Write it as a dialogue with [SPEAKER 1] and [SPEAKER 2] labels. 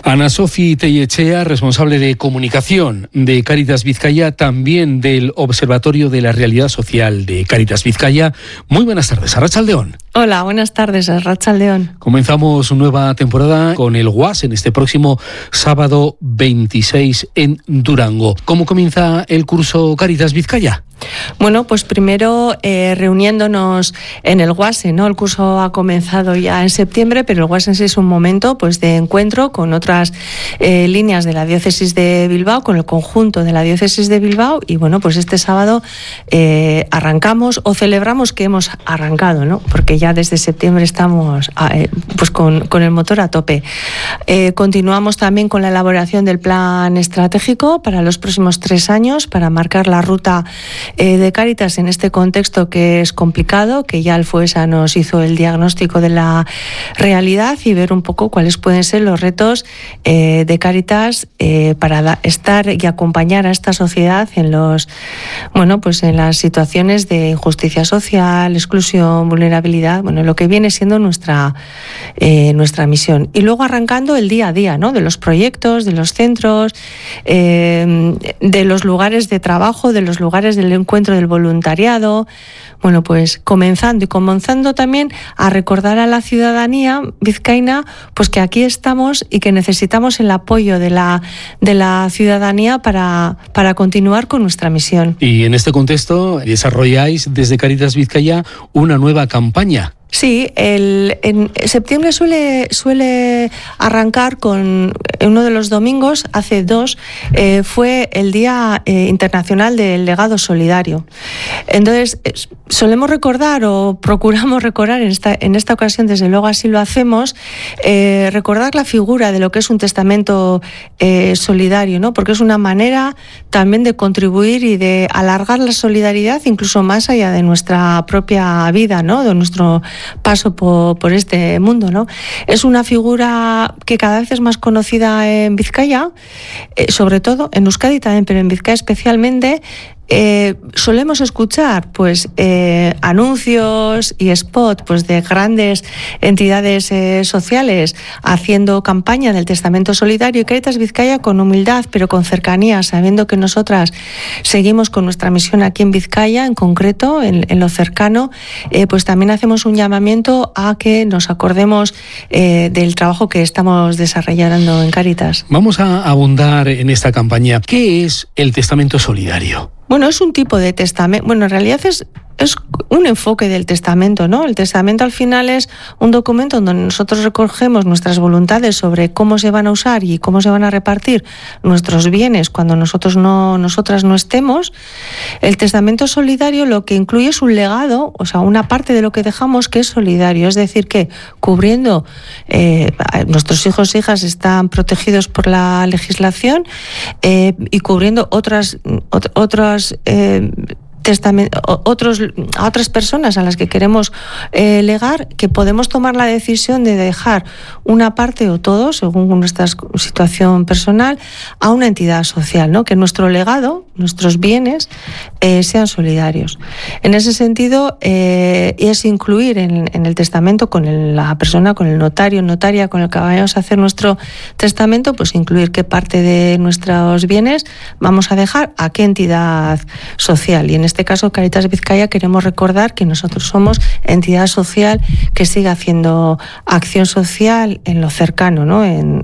[SPEAKER 1] Ana Sofi Tellechea, responsable de comunicación de Cáritas Vizcaya, también del Observatorio de la Realidad Social de Cáritas Vizcaya. Muy buenas tardes, Arratsaldeon.
[SPEAKER 2] Hola, buenas tardes, Arratsaldeon.
[SPEAKER 1] Comenzamos nueva temporada con el UAS en este próximo sábado 26 en Durango. ¿Cómo comienza el curso Cáritas Vizcaya?
[SPEAKER 2] Bueno, pues primero reuniéndonos en el UASE, ¿no? El curso ha comenzado ya en septiembre, pero el UASE es un momento pues de encuentro con otras líneas de la diócesis de Bilbao, con el conjunto de la diócesis de Bilbao, y bueno, pues este sábado arrancamos o celebramos que hemos arrancado, ¿no? Porque ya desde septiembre estamos pues con el motor a tope. Continuamos también con la elaboración del plan estratégico para los próximos 3 años, para marcar la ruta de Cáritas en este contexto que es complicado, que ya el FUESA nos hizo el diagnóstico de la realidad y ver un poco cuáles pueden ser los retos de Cáritas para estar y acompañar a esta sociedad en en las situaciones de injusticia social, exclusión, vulnerabilidad, lo que viene siendo nuestra misión. Y luego arrancando el día a día, ¿no? De los proyectos, de los centros, de los lugares de trabajo, de los lugares del encuentro del voluntariado. Bueno, pues comenzando también a recordar a la ciudadanía vizcaína pues que aquí estamos y que necesitamos el apoyo de la ciudadanía para continuar con nuestra misión.
[SPEAKER 1] Y en este contexto desarrolláis desde Cáritas Vizcaya una nueva campaña.
[SPEAKER 2] Sí, en septiembre suele arrancar con uno de los domingos, hace 2, fue el Día Internacional del Legado Solidario. Entonces, solemos recordar o procuramos recordar en esta ocasión, desde luego así lo hacemos, recordar la figura de lo que es un testamento solidario, ¿no? Porque es una manera también de contribuir y de alargar la solidaridad incluso más allá de nuestra propia vida, ¿no? De nuestro paso por este mundo, ¿no? Es una figura que cada vez es más conocida en Vizcaya, sobre todo en Euskadi también, pero en Vizcaya especialmente. Solemos escuchar anuncios y spot de grandes entidades sociales haciendo campaña del testamento solidario, y Cáritas Vizcaya con humildad pero con cercanía, sabiendo que nosotras seguimos con nuestra misión aquí en Vizcaya, en concreto en lo cercano, pues también hacemos un llamamiento a que nos acordemos del trabajo que estamos desarrollando en Cáritas.
[SPEAKER 1] Vamos a abundar en esta campaña. ¿Qué es el testamento solidario?
[SPEAKER 2] Bueno, es un tipo de testamento. Bueno, en realidad es un enfoque del testamento, ¿no? El testamento al final es un documento donde nosotros recogemos nuestras voluntades sobre cómo se van a usar y cómo se van a repartir nuestros bienes cuando nosotras no estemos. El testamento solidario lo que incluye es un legado, o sea, una parte de lo que dejamos que es solidario, es decir, que cubriendo nuestros hijos e hijas están protegidos por la legislación y cubriendo a otras personas a las que queremos legar, que podemos tomar la decisión de dejar una parte o todo, según nuestra situación personal, a una entidad social, ¿no? Que nuestro legado, nuestros bienes, sean solidarios. En ese sentido, es incluir en el testamento con la persona, con el notario, notaria con el que vayamos a hacer nuestro testamento, pues incluir qué parte de nuestros bienes vamos a dejar a qué entidad social. Y en este caso, Cáritas Vizcaya, queremos recordar que nosotros somos entidad social que sigue haciendo acción social en lo cercano, ¿no? En